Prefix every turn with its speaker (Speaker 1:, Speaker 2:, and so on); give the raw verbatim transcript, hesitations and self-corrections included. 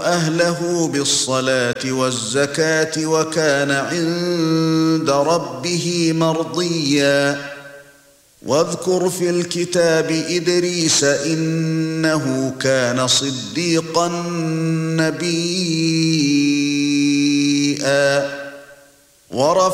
Speaker 1: أهله بالصلاة والزكاة وكان عند ربه مرضيا واذكر في الكتاب إدريس إنه كان صديقا نبيا